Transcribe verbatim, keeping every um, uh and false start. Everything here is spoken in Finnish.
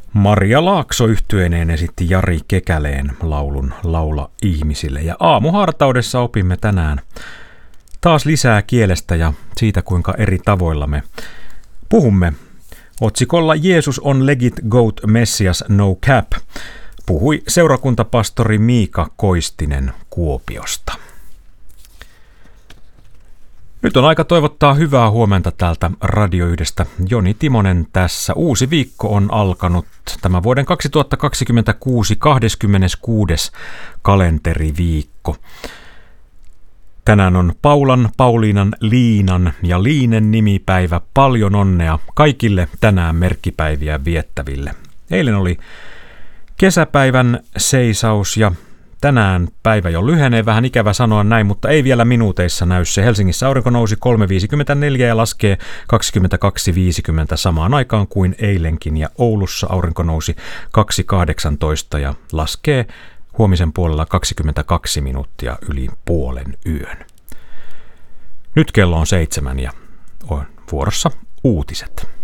Maria Laakso yhtyeineen esitti Jari Kekäleen laulun Laula ihmisille. Ja aamuhartaudessa opimme tänään taas lisää kielestä ja siitä, kuinka eri tavoilla me puhumme. Otsikolla Jeesus on legit goat messias no cap puhui seurakuntapastori Miika Koistinen Kuopiosta. Nyt on aika toivottaa hyvää huomenta täältä Radio yhdestä. Joni Timonen tässä. Uusi viikko on alkanut. Tämä vuoden kaksituhattakaksikymmentäkuusi kahdeskymmeneskuudes kalenteriviikko. Tänään on Paulan, Pauliinan, Liinan ja Liinen nimipäivä. Paljon onnea kaikille tänään merkkipäiviä viettäville. Eilen oli kesäpäivän seisaus ja tänään päivä jo lyhenee, vähän ikävä sanoa näin, mutta ei vielä minuuteissa näy se. Helsingissä aurinko nousi kolme viisikymmentäneljä ja laskee kaksikymmentäkaksi viisikymmentä samaan aikaan kuin eilenkin. Ja Oulussa aurinko nousi kaksi kahdeksantoista ja laskee huomisen puolella kaksikymmentäkaksi minuuttia yli puolen yön. Nyt kello on seitsemän ja on vuorossa uutiset.